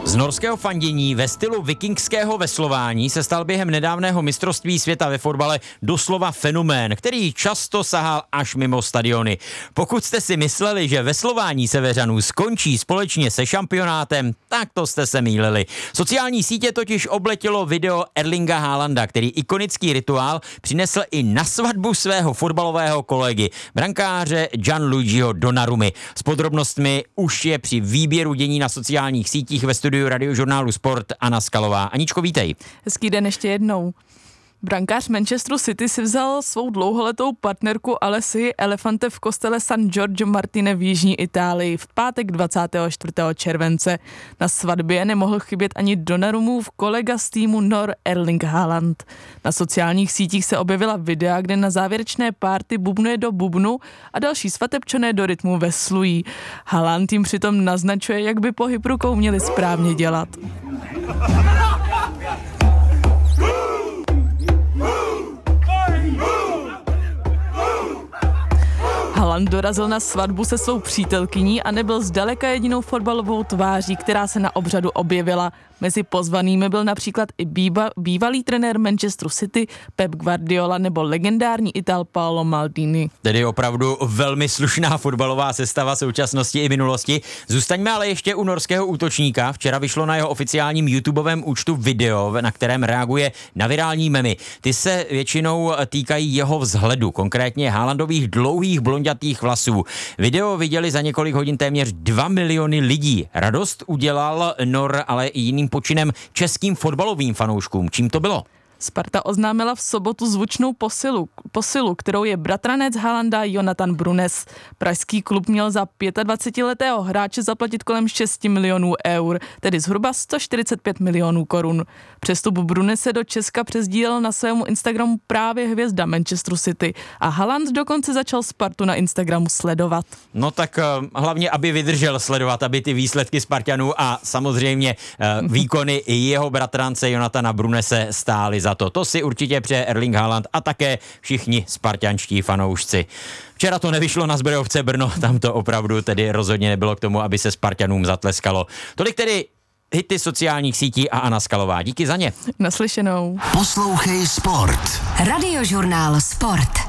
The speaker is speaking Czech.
Z norského fandění ve stylu vikingského veslování se stal během nedávného mistrovství světa ve fotbale doslova fenomén, který často sahal až mimo stadiony. Pokud jste si mysleli, že veslování severanů skončí společně se šampionátem, tak to jste se mýlili. Sociální sítě totiž obletělo video Erlinga Haalanda, který ikonický rituál přinesl i na svatbu svého fotbalového kolegy, brankáře Gianluigiho Donnarumy. S podrobnostmi už je při výběru dění na sociálních sítích ve studiu Radiožurnálu Sport Anna Skalová. Aničko, vítej. Hezký den ještě jednou. Brankář Manchesteru City si vzal svou dlouholetou partnerku Alessi Elefante v kostele San Giorgio Martine v jižní Itálii v pátek 24. července. Na svatbě nemohl chybět ani Donnarumův kolega z týmu NOR Erling Haaland. Na sociálních sítích se objevila videa, kde na závěrečné párty bubnuje do bubnu a další svatebčané do rytmu veslují. Haaland jim přitom naznačuje, jak by pohyb rukou měli správně dělat. Haaland dorazil na svatbu se svou přítelkyní a nebyl zdaleka jedinou fotbalovou tváří, která se na obřadu objevila. Mezi pozvanými byl například i bývalý trenér Manchesteru City Pep Guardiola nebo legendární Ital Paolo Maldini. Tedy opravdu velmi slušná fotbalová sestava současnosti i minulosti. Zůstaňme ale ještě u norského útočníka. Včera vyšlo na jeho oficiálním YouTubeovém účtu video, na kterém reaguje na virální memy. Ty se většinou týkají jeho vzhledu, konkrétně Haalandových dlouhých blondětých vlasů. Video viděli za několik hodin téměř 2 miliony lidí. Radost udělal Nor ale i jiným počinem českým fotbalovým fanouškům. Čím to bylo? Sparta oznámila v sobotu zvučnou posilu, kterou je bratranec Haalanda Jonathan Brunes. Pražský klub měl za 25letého hráče zaplatit kolem 6 milionů eur, tedy zhruba 145 milionů korun. Přestup Brunese do Česka přesdílel na svému Instagramu právě hvězda Manchesteru City a Haaland dokonce začal Spartu na Instagramu sledovat. No tak hlavně, aby vydržel sledovat, aby ty výsledky Spartanů a samozřejmě výkony i jeho bratrance Jonathana Brunese stály za to. To si určitě přeje Erling Haaland a také všichni spartanští fanoušci. Včera to nevyšlo na Zbrojovce Brno, tam to opravdu tedy rozhodně nebylo k tomu, aby se Spartanům zatleskalo. Tolik tedy hity sociálních sítí a Anna Skalová. Díky za ně. Naslyšenou. Poslouchej Sport. Radiožurnál Sport.